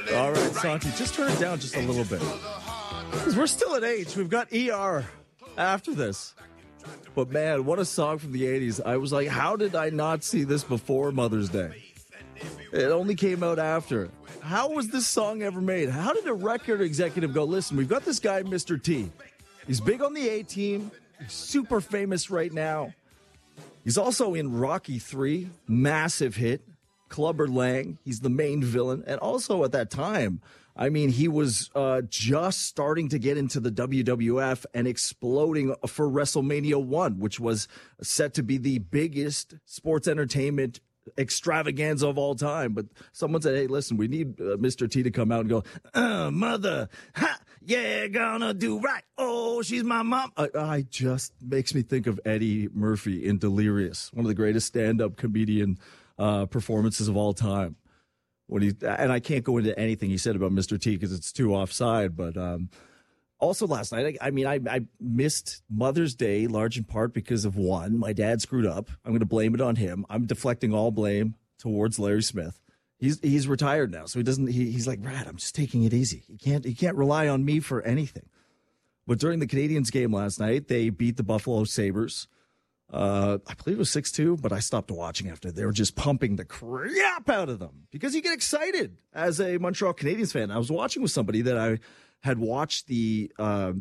All right, Santi, just turn it down just a little bit. Because we're still at H. We've got ER after this. But man, what a song from the 80s. I was like, how did I not see this before Mother's Day? It only came out after. How was this song ever made? How did a record executive go, listen, we've got this guy, Mr. T. He's big on the A-Team. He's super famous right now. He's also in Rocky 3, massive hit. Clubber Lang, he's the main villain. And also at that time, I mean, he was just starting to get into the WWF and exploding for WrestleMania 1, which was set to be the biggest sports entertainment extravaganza of all time. But someone said, hey, listen, we need Mr. T to come out and go, mother, ha, yeah, gonna do right. Oh, she's my mom. I just makes me think of Eddie Murphy in Delirious, one of the greatest stand-up comedian performances of all time. And I can't go into anything he said about Mr. T because it's too offside. But also last night, I missed Mother's Day large in part because of one, my dad screwed up. I'm going to blame it on him. I'm deflecting all blame towards Larry Smith. He's retired now, so he's like, Brad, I'm just taking it easy. You can't rely on me for anything. But during the Canadiens game last night, they beat the Buffalo Sabres. I believe it was 6-2, but I stopped watching after. They were just pumping the crap out of them because you get excited as a Montreal Canadiens fan. I was watching with somebody that I had watched the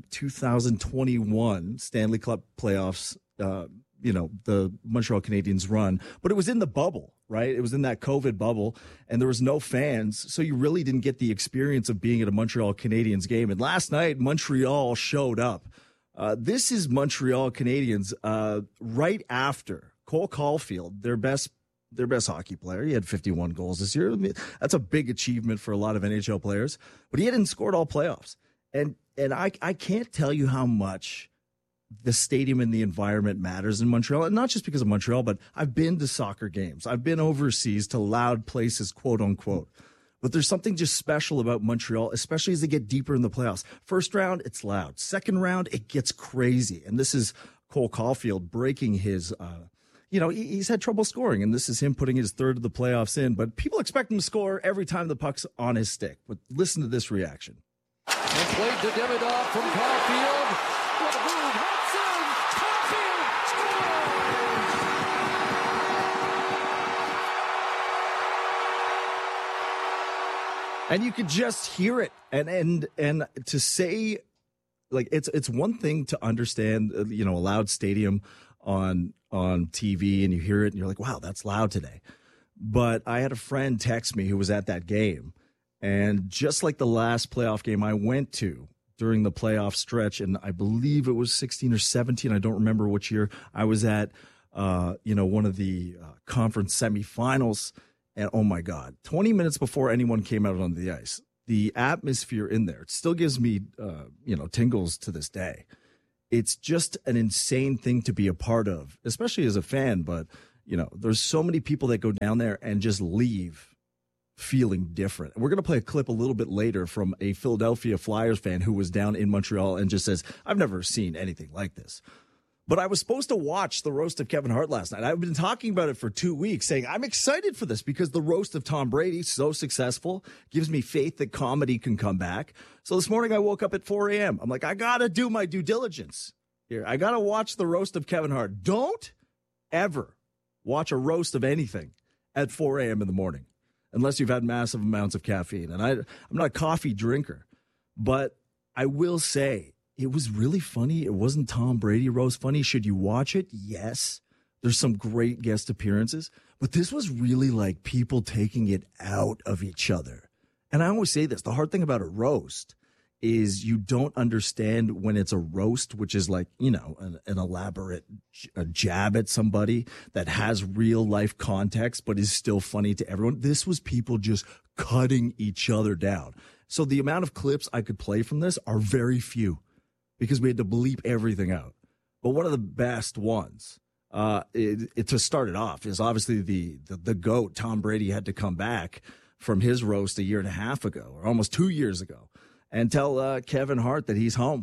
2021 Stanley Cup playoffs, the Montreal Canadiens run, but it was in the bubble, right? It was in that COVID bubble, and there was no fans, so you really didn't get the experience of being at a Montreal Canadiens game. And last night, Montreal showed up. This is Montreal Canadiens right after Cole Caulfield, their best hockey player. He had 51 goals this year. I mean, that's a big achievement for a lot of NHL players, but he hadn't scored all playoffs. And I can't tell you how much the stadium and the environment matters in Montreal, and not just because of Montreal, but I've been to soccer games. I've been overseas to loud places, quote unquote. But there's something just special about Montreal, especially as they get deeper in the playoffs. First round, it's loud. Second round, it gets crazy. And this is Cole Caulfield breaking his, he's had trouble scoring, and this is him putting his third of the playoffs in. But people expect him to score every time the puck's on his stick. But listen to this reaction. And played to Demidov from Caulfield. What a move. Hudson! Caulfield! And you could just hear it. And to say, like, it's one thing to understand, a loud stadium on TV, and you hear it and you're like, wow, that's loud today. But I had a friend text me who was at that game, and just like the last playoff game I went to during the playoff stretch, and I believe it was 16 or 17, I don't remember which year, I was at one of the conference semifinals, and oh my God, 20 minutes before anyone came out on the ice, the atmosphere in there, it still gives me tingles to this day. It's just an insane thing to be a part of, especially as a fan. But, there's so many people that go down there and just leave feeling different. We're going to play a clip a little bit later from a Philadelphia Flyers fan who was down in Montreal and just says, I've never seen anything like this. But I was supposed to watch the roast of Kevin Hart last night. I've been talking about it for 2 weeks, saying I'm excited for this because the roast of Tom Brady, so successful, gives me faith that comedy can come back. So this morning I woke up at 4 a.m. I'm like, I got to do my due diligence here. I got to watch the roast of Kevin Hart. Don't ever watch a roast of anything at 4 a.m. in the morning unless you've had massive amounts of caffeine. And I'm not a coffee drinker, but I will say, it was really funny. It wasn't Tom Brady roast funny. Should you watch it? Yes. There's some great guest appearances. But this was really like people taking it out of each other. And I always say this. The hard thing about a roast is you don't understand when it's a roast, which is like, an elaborate jab at somebody that has real life context but is still funny to everyone. This was people just cutting each other down. So the amount of clips I could play from this are very few, because we had to bleep everything out. But one of the best ones, to start it off, is obviously the GOAT, Tom Brady, had to come back from his roast a year and a half ago, or almost 2 years ago, and tell Kevin Hart that he's home.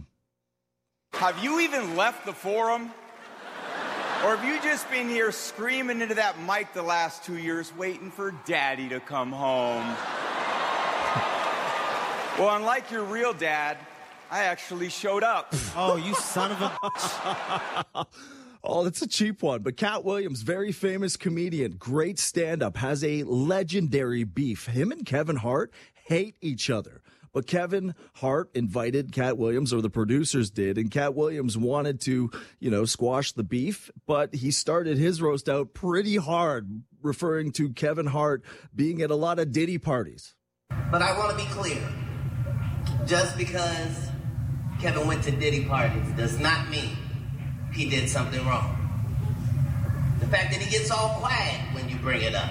Have you even left the forum? Or have you just been here screaming into that mic the last 2 years, waiting for Daddy to come home? Well, unlike your real dad, I actually showed up. Oh, you son of a... Oh, that's a cheap one. But Cat Williams, very famous comedian, great stand-up, has a legendary beef. Him and Kevin Hart hate each other. But Kevin Hart invited Cat Williams, or the producers did, and Cat Williams wanted to, squash the beef, but he started his roast out pretty hard, referring to Kevin Hart being at a lot of Diddy parties. But I want to be clear. Just because Kevin went to Diddy parties does not mean he did something wrong. The fact that he gets all quiet when you bring it up,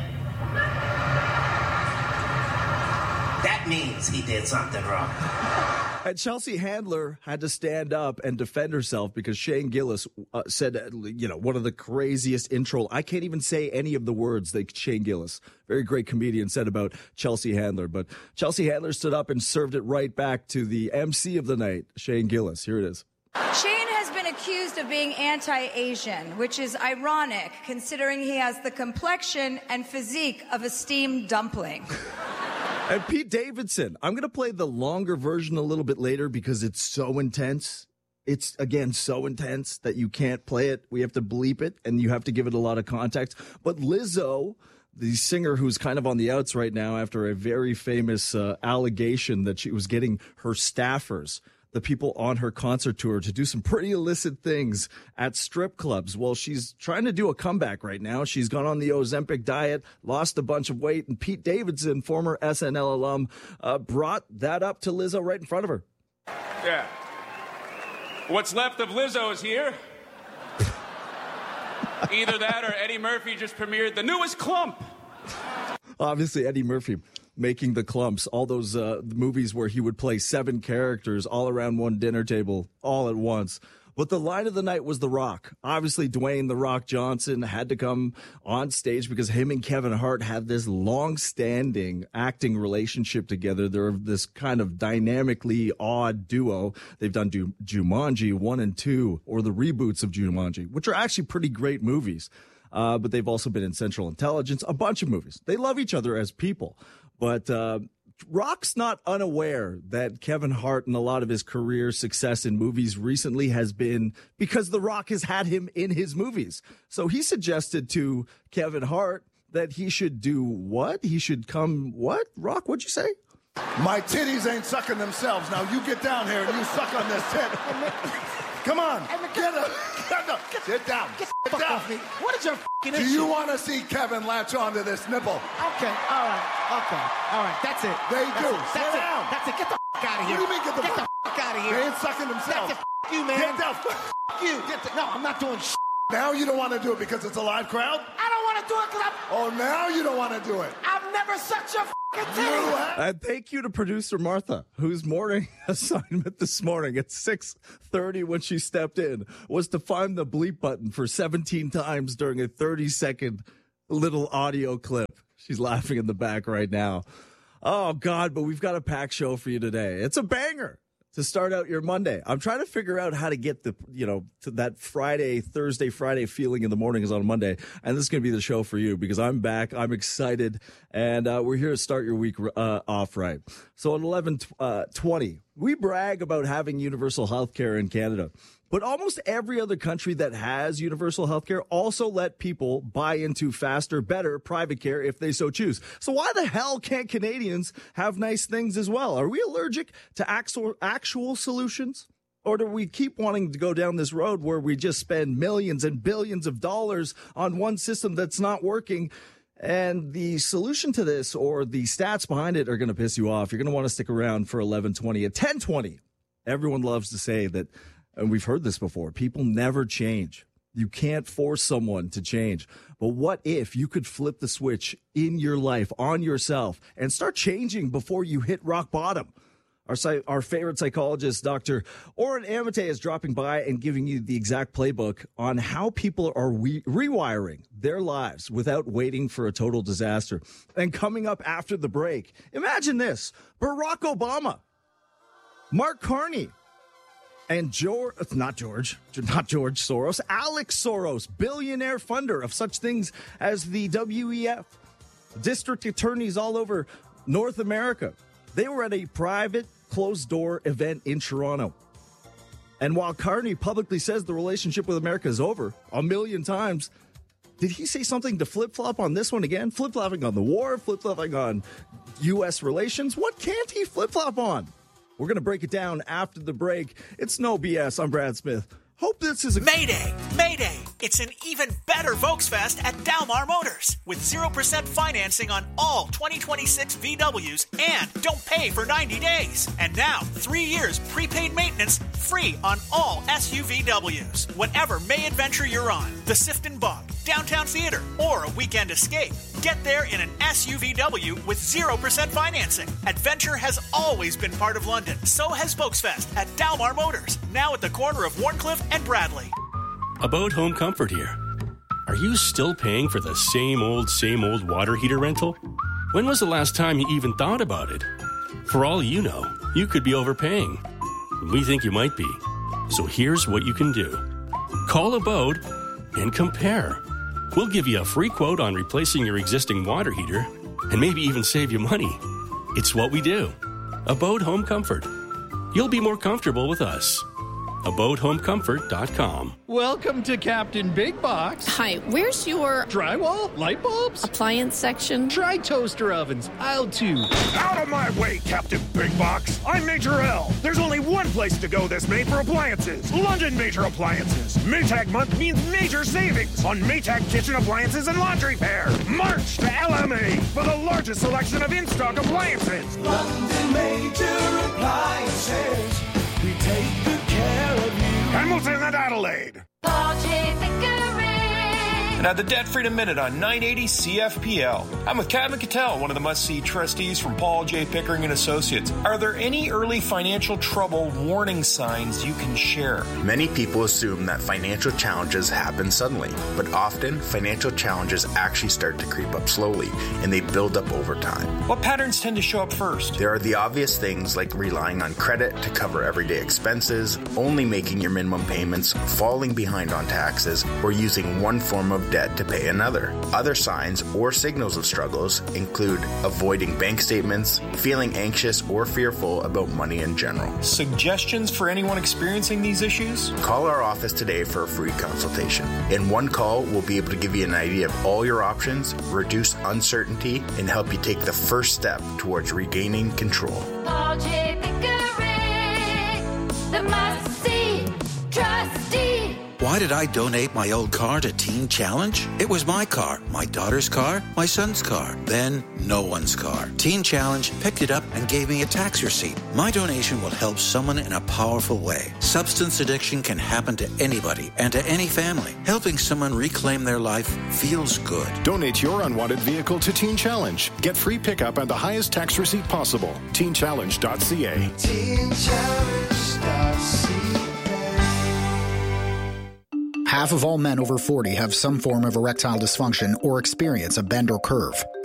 that means he did something wrong. And Chelsea Handler had to stand up and defend herself because Shane Gillis said, one of the craziest intro. I can't even say any of the words that Shane Gillis, very great comedian, said about Chelsea Handler. But Chelsea Handler stood up and served it right back to the MC of the night, Shane Gillis. Here it is. Shane has been accused of being anti-Asian, which is ironic considering he has the complexion and physique of a steamed dumpling. And Pete Davidson, I'm going to play the longer version a little bit later because it's so intense. It's, again, so intense that you can't play it. We have to bleep it, and you have to give it a lot of context. But Lizzo, the singer who's kind of on the outs right now after a very famous allegation that she was getting her staffers, the people on her concert tour, to do some pretty illicit things at strip clubs. Well, she's trying to do a comeback right now. She's gone on the Ozempic diet, lost a bunch of weight, and Pete Davidson, former SNL alum, brought that up to Lizzo right in front of her. Yeah. What's left of Lizzo is here. Either that or Eddie Murphy just premiered the newest Clump. Obviously, Eddie Murphy making the Clumps, all those movies where he would play 7 characters all around one dinner table all at once. But the line of the night was The Rock. Obviously, Dwayne The Rock Johnson had to come on stage because him and Kevin Hart had this long-standing acting relationship together. They're this kind of dynamically odd duo. They've done Jumanji 1 and 2, or the reboots of Jumanji, which are actually pretty great movies. But they've also been in Central Intelligence, a bunch of movies. They love each other as people. But Rock's not unaware that Kevin Hart and a lot of his career success in movies recently has been because The Rock has had him in his movies. So he suggested to Kevin Hart that he should do what? He should come, what? Rock, what'd you say? My titties ain't sucking themselves. Now you get down here and you suck on this tit. Come on. Get up. Sit down. Get the fuck off me. What is your fucking issue? Do you want to see Kevin latch onto this nipple? Okay, all right, that's it. They do. Sit down. That's it. Get the fuck out of here. What do you mean get the fuck out of here? They ain't sucking themselves. That's it. You, man. Get down. You. No, I'm not doing shit. Now you don't want to do it because it's a live crowd? I don't want to do it because Oh, now you don't want to do it. I've never sucked your fucking titty. And thank you to producer Martha, whose morning assignment this morning at 6:30 when she stepped in was to find the bleep button for 17 times during a 30-second little audio clip. She's laughing in the back right now. Oh, God, but we've got a packed show for you today. It's a banger to start out your Monday. I'm trying to figure out how to get to that Thursday, Friday feeling in the mornings on Monday. And this is going to be the show for you because I'm back. I'm excited. And we're here to start your week off right. So at 11:20, we brag about having universal health care in Canada. But almost every other country that has universal health care also let people buy into faster, better private care if they so choose. So why the hell can't Canadians have nice things as well? Are we allergic to actual solutions? Or do we keep wanting to go down this road where we just spend millions and billions of dollars on one system that's not working? And the solution to this, or the stats behind it, are going to piss you off. You're going to want to stick around for 11:20. At 10:20, everyone loves to say that, and we've heard this before, people never change. You can't force someone to change. But what if you could flip the switch in your life, on yourself, and start changing before you hit rock bottom? Our favorite psychologist, Dr. Oren Amate, is dropping by and giving you the exact playbook on how people are rewiring their lives without waiting for a total disaster. And coming up after the break, imagine this: Barack Obama, Mark Carney, and not George Soros, Alex Soros, billionaire funder of such things as the WEF, district attorneys all over North America. They were at a private closed-door event in Toronto. And while Carney publicly says the relationship with America is over a million times, did he say something to flip-flop on this one again? Flip-flopping on the war, flip-flopping on U.S. relations? What can't he flip-flop on? We're going to break it down after the break. It's No BS. I'm Brad Smith. Hope this is a... Mayday! Mayday! It's an even better Volksfest at Dalmar Motors with 0% financing on all 2026 VWs and don't pay for 90 days. And now, 3 years prepaid maintenance free on all SUVWs. Whatever May adventure you're on, the Sifton Bog, Downtown Theater, or a weekend escape, get there in an SUVW with 0% financing. Adventure has always been part of London. So has Volksfest at Dalmar Motors, now at the corner of Warncliffe and Bradley. About Home Comfort here. Are you still paying for the same old water heater rental? When was the last time you even thought about it? For all you know, you could be overpaying. We think you might be. So here's what you can do. Call Abode and compare. We'll give you a free quote on replacing your existing water heater and maybe even save you money. It's what we do. Abode Home Comfort. You'll be more comfortable with us. AbodeHomeComfort.com. Welcome to Captain Big Box. Hi, where's your... drywall? Light bulbs? Appliance section? Try toaster ovens. Aisle 2. Out of my way, Captain Big Box. I'm Major L. There's only one place to go this May for appliances. London Major Appliances. Maytag month means major savings on Maytag kitchen appliances and laundry pair. March to LMA for the largest selection of in-stock appliances. London Major Appliances. We take good care of you. Hamilton and Adelaide. And at the Debt Freedom Minute on 980 CFPL. I'm with Kevin Cattell, one of the must-see trustees from Paul J. Pickering & Associates. Are there any early financial trouble warning signs you can share? Many people assume that financial challenges happen suddenly, but often financial challenges actually start to creep up slowly, and they build up over time. What patterns tend to show up first? There are the obvious things like relying on credit to cover everyday expenses, only making your minimum payments, falling behind on taxes, or using one form of debt to pay another. Other signs or signals of struggles include avoiding bank statements, feeling anxious or fearful about money in general. Suggestions for anyone experiencing these issues? Call our office today for a free consultation. In one call, we'll be able to give you an idea of all your options, reduce uncertainty, and help you take the first step towards regaining control. Paul J. Pickering, the must-see trustee. Why did I donate my old car to Teen Challenge? It was my car, my daughter's car, my son's car, then no one's car. Teen Challenge picked it up and gave me a tax receipt. My donation will help someone in a powerful way. Substance addiction can happen to anybody and to any family. Helping someone reclaim their life feels good. Donate your unwanted vehicle to Teen Challenge. Get free pickup and the highest tax receipt possible. TeenChallenge.ca. TeenChallenge.ca. Half of all men over 40 have some form of erectile dysfunction or experience a bend or curve.